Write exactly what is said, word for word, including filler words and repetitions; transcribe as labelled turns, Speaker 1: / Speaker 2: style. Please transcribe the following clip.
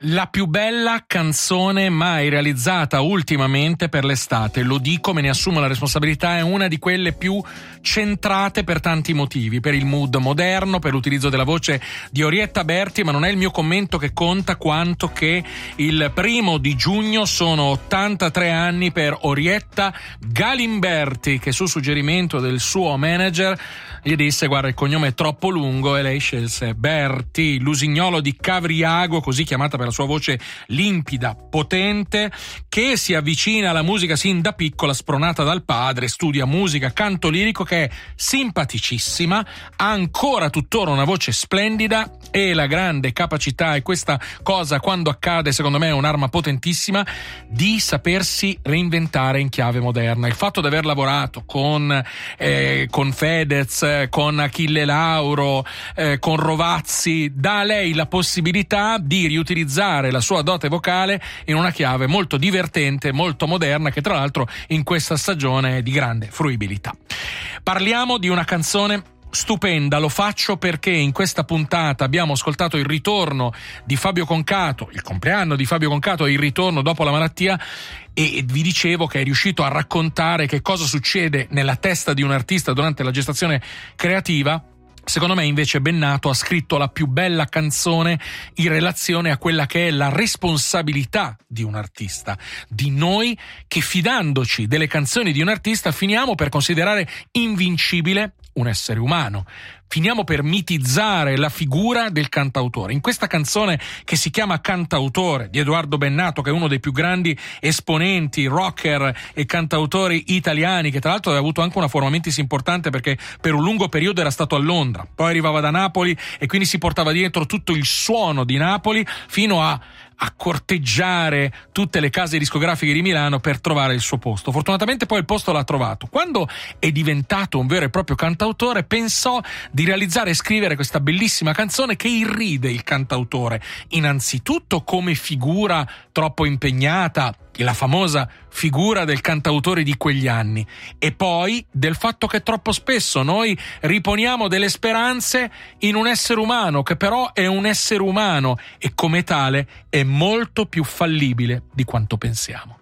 Speaker 1: La più bella canzone mai realizzata ultimamente per l'estate, lo dico, me ne assumo la responsabilità, è una di quelle più centrate per tanti motivi, per il mood moderno, per l'utilizzo della voce di Orietta Berti, ma non è il mio commento che conta quanto che il primo di giugno sono ottantatré anni per Orietta Galimberti, che su suggerimento del suo manager gli disse: guarda, il cognome è troppo lungo, e lei scelse Berti, l'usignolo di Cavriago, così chiamata per la sua voce limpida, potente, che si avvicina alla musica sin da piccola, spronata dal padre, studia musica, canto lirico, che è simpaticissima, ha ancora tuttora una voce splendida e la grande capacità, e questa cosa quando accade secondo me è un'arma potentissima, di sapersi reinventare in chiave moderna. Il fatto di aver lavorato con, eh, con Fedez, con Achille Lauro, eh, con Rovazzi, dà a lei la possibilità di riutilizzare la sua dote vocale in una chiave molto divertente, molto moderna, che tra l'altro in questa stagione è di grande fruibilità. Parliamo di una canzone stupenda, lo faccio perché in questa puntata abbiamo ascoltato il ritorno di Fabio Concato, il compleanno di Fabio Concato, il ritorno dopo la malattia, e vi dicevo che è riuscito a raccontare che cosa succede nella testa di un artista durante la gestazione creativa. Secondo me invece Bennato ha scritto la più bella canzone in relazione a quella che è la responsabilità di un artista, di noi che, fidandoci delle canzoni di un artista, finiamo per considerare invincibile un essere umano. Finiamo per mitizzare la figura del cantautore. In questa canzone, che si chiama Cantautore, di Edoardo Bennato, che è uno dei più grandi esponenti, rocker e cantautori italiani, che tra l'altro aveva avuto anche una forma mentis importante perché per un lungo periodo era stato a Londra, poi arrivava da Napoli e quindi si portava dietro tutto il suono di Napoli fino a a corteggiare tutte le case discografiche di Milano per trovare il suo posto. Fortunatamente poi il posto l'ha trovato. Quando è diventato un vero e proprio cantautore, pensò di realizzare e scrivere questa bellissima canzone che irride il cantautore, innanzitutto come figura troppo impegnata, la famosa figura del cantautore di quegli anni, e poi del fatto che troppo spesso noi riponiamo delle speranze in un essere umano che però è un essere umano e come tale è molto più fallibile di quanto pensiamo.